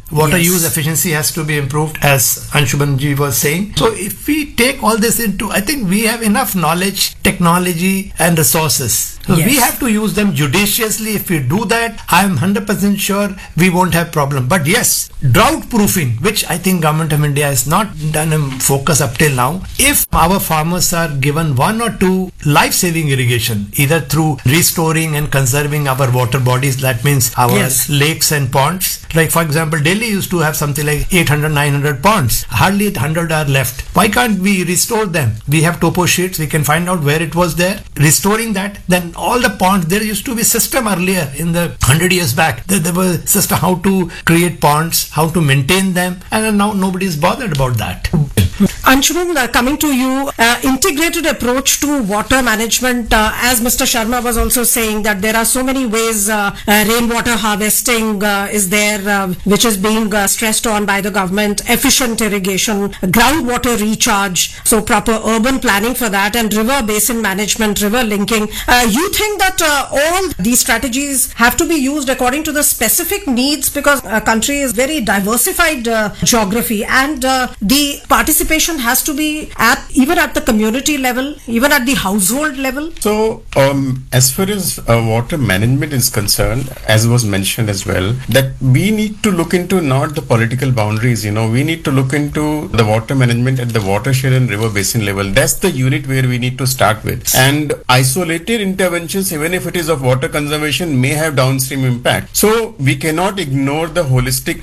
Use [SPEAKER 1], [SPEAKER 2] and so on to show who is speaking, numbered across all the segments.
[SPEAKER 1] Water use efficiency has to be improved, as Anshuman ji was saying. So if we take all this into, I think we have enough knowledge, technology and resources. So we have to use them judiciously. If we do that, I am 100% sure we won't have problem. But yes, drought proofing, which I think Government of India has not done a focus up till now. If our farmers are given 1 or 2 life-saving irrigation, either through restoring and conserving our water bodies, that means our lakes and ponds. Like for example, Delhi used to have something like 800, 900 ponds. Hardly 100 are left. Why can't we restore them? We have topo sheets. We can find out where it was there. Restoring that, then all the ponds, there used to be system earlier in the 100 years back. There was system how to create ponds, how to maintain them, and now nobody is bothered about that.
[SPEAKER 2] Anshuman, coming to you, integrated approach to water management, as Mr. Sharma was also saying that there are so many ways, rainwater harvesting is there, which is being stressed on by the government, efficient irrigation, groundwater recharge, so proper urban planning for that, and river basin management, river linking. You think that all these strategies have to be used according to the specific needs, because a country is very diversified geography, and the participation has to be even at the community level, even at the household level.
[SPEAKER 3] So as far as water management is concerned, as was mentioned as well, that we need to look into not the political boundaries, we need to look into the water management at the watershed and river basin level. That's the unit where we need to start with. And isolated interventions, even if it is of water conservation, may have downstream impact. So we cannot ignore the holistic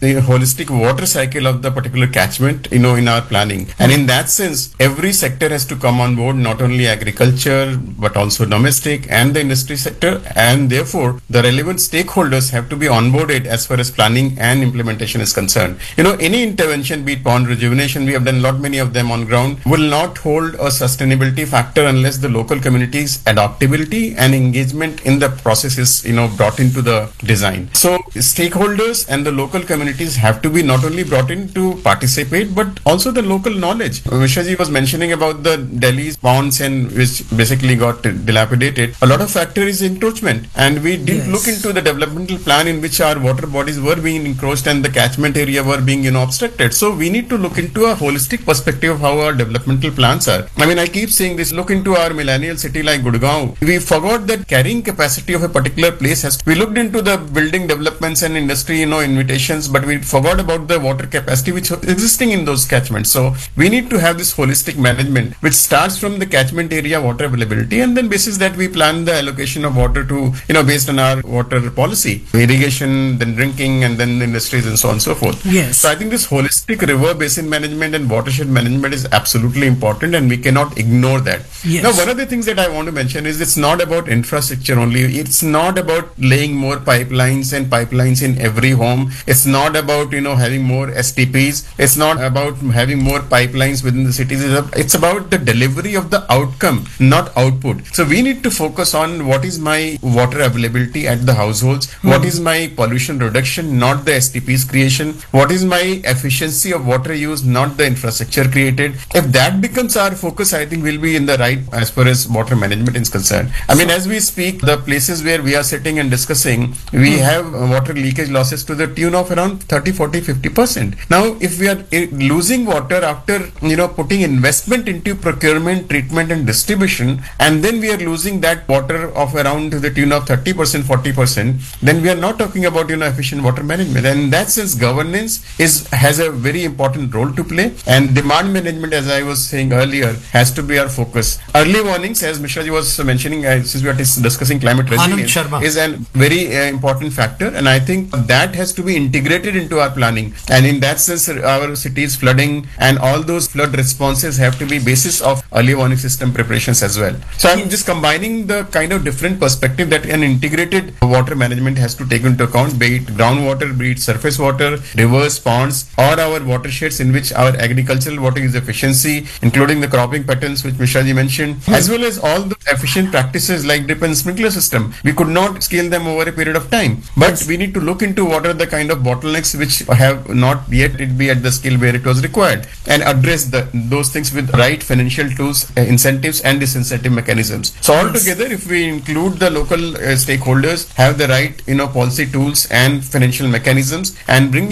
[SPEAKER 3] water cycle of the particular catchment, in our planning. And in that sense, every sector has to come on board, not only agriculture, but also domestic and the industry sector. And therefore, the relevant stakeholders have to be onboarded as far as planning and implementation is concerned. Any intervention, be it pond rejuvenation, we have done many of them on ground, will not hold a sustainability factor unless the local community's adaptability and engagement in the process is, brought into the design. So stakeholders and the local communities have to be not only brought in to participate, but also the local knowledge. Mishra was mentioning about the Delhi's ponds and which basically got dilapidated. A lot of factor is encroachment, and we didn't look into the developmental plan in which our water bodies were being encroached and the catchment area were being obstructed. So we need to look into a holistic perspective of how our developmental plans are. I keep saying this, look into our millennial city like Gurgaon. We forgot that carrying capacity of a particular place we looked into the building developments and industry, invitations, but we forgot about the water capacity which is existing in those catchments. So we need to have this holistic management which starts from the catchment area water availability, and then basis that we plan the allocation of water to, based on our water policy, irrigation, then drinking, and then industries and so on and so forth. So I think this holistic river basin management and watershed management is absolutely important, and we cannot ignore that. Now, one of the things that I want to mention is it's not about infrastructure only. It's not about laying more pipelines in every home. It's not about, having more STPs. It's not about having more pipelines within the cities. It's about the delivery of the outcome, not output. So we need to focus on what is my water availability at the households, what is my pollution reduction, not the STPs creation, what is my efficiency of water use, not the infrastructure created. If that becomes our focus, I think we'll be in the right as far as water management is concerned. As we speak, the places where we are sitting and discussing, we have water leakage losses to the tune of around 30, 40, 50%. Now, if we are losing water after, putting investment into procurement, treatment and distribution, and then we are losing that water of around to the tune of 30%, 40%, then we are not talking about, efficient water management. And in that sense, governance has a very important role to play, and demand management, as I was saying earlier, has to be our focus. Early warnings, as Mishra was mentioning, since we are discussing climate resilience, is a very important factor, and I think that has to be integrated into our planning. And in that sense, our cities flooding and all those flood responses have to be basis of early warning system preparations as well. So I'm just combining the kind of different perspective that an integrated water management has to take into account, be it groundwater, be it surface water, rivers, ponds, or our watersheds in which our agricultural water use efficiency, including the cropping patterns which Mishra ji mentioned, as well as all the efficient practices like drip and sprinkler system. We could not scale them over a period of time, but we need to look into what are the kind of bottlenecks which have not yet be at the scale where it was required, and address those things with right financial tools, incentives and disincentive mechanisms. So altogether, if we include the local stakeholders, have the right policy tools and financial mechanisms, and bring